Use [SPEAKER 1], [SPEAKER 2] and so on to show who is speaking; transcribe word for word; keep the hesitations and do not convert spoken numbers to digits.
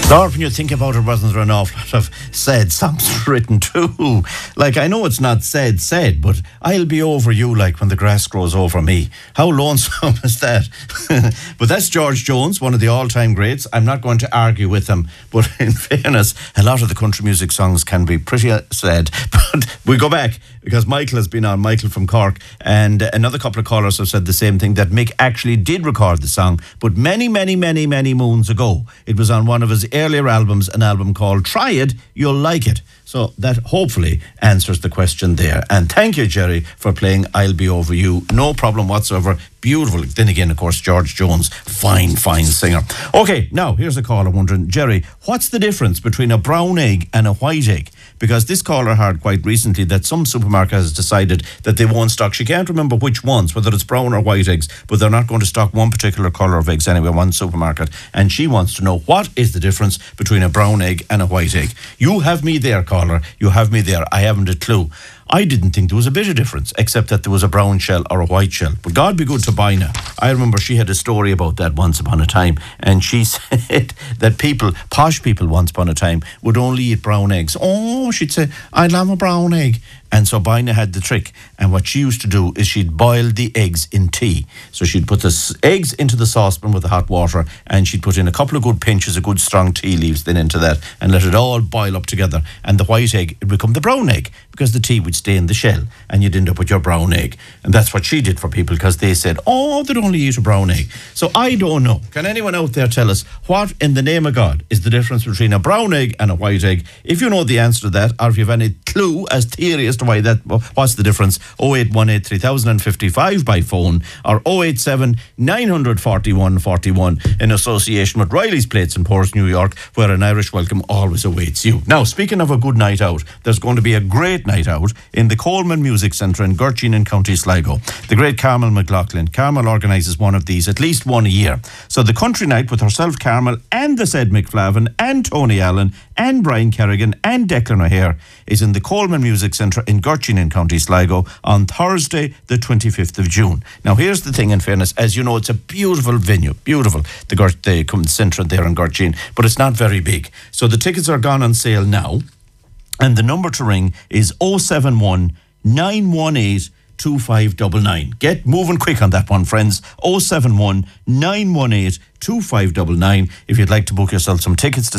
[SPEAKER 1] Lord, when you think about it, wasn't there an awful lot of sad songs written too? Like, I know it's not said, said, but I'll be over you like when the grass grows over me. How lonesome is that? But that's George Jones, one of the all-time greats. I'm not going to argue with him, but in fairness, a lot of the country music songs can be pretty sad. But we go back, because Michael has been on, Michael from Cork, and another couple of callers have said the same thing, that Mick actually did record the song, but many, many, many, many moons ago. It was on one of his earlier albums, an album called Try It, You'll Like It. So that hopefully answers the question there. And thank you, Jerry, for playing I'll Be Over You. No problem whatsoever. Beautiful. Then again, of course, George Jones, fine, fine singer. Okay, now, here's a caller wondering, Jerry, what's the difference between a brown egg and a white egg? Because this caller heard quite recently that some supermarket has decided that they won't stock, she can't remember which ones, whether it's brown or white eggs, but they're not going to stock one particular colour of eggs anyway, one supermarket. And she wants to know, what is the difference between a brown egg and a white egg? You have me there, caller. You have me there. I haven't a clue. I didn't think there was a bit of difference, except that there was a brown shell or a white shell. But God be good to Bina. I remember she had a story about that once upon a time, and she said that people, posh people once upon a time, would only eat brown eggs. Oh, she'd say, I'd have a brown egg. And so Bina had the trick. And what she used to do is she'd boil the eggs in tea. So she'd put the s- eggs into the saucepan with the hot water, and she'd put in a couple of good pinches of good strong tea leaves then into that, and let it all boil up together. And the white egg would become the brown egg, because the tea would stay in the shell, and you'd end up with your brown egg. And that's what she did for people, because they said, oh, they'd only eat a brown egg. So I don't know. Can anyone out there tell us what, in the name of God, is the difference between a brown egg and a white egg? If you know the answer to that, or if you have any clue as theory as to why that, what's the difference, oh eight one eight, three thousand fifty-five by phone, or oh eight seven, nine four one, four one, in association with Riley's Plates in Ports, New York, where an Irish welcome always awaits you. Now, speaking of a good night out, there's going to be a great night out in the Coleman Music Centre in Gurteen in County Sligo. The great Carmel McLaughlin. Carmel organises one of these, at least one a year. So the country night with herself, Carmel, and the said McFlavin, and Tony Allen, and Brian Kerrigan, and Declan O'Hare is in the Coleman Music Centre in Gurteen in County Sligo on Thursday, the twenty-fifth of June. Now, here's the thing, in fairness, as you know, it's a beautiful venue, beautiful, the Gur- the Centre there in Gurteen, but it's not very big. So the tickets are gone on sale now, and the number to ring is oh seven one, nine one eight, two five nine nine. Get moving quick on that one, friends. oh seven one, nine one eight, two five nine nine if you'd like to book yourself some tickets to